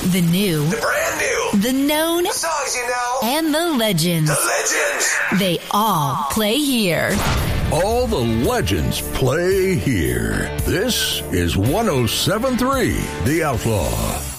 The new. The brand new. The known. The songs you know. And the legends. The legends. They all play here. All the legends play here. This is 107.3 The Outlaw.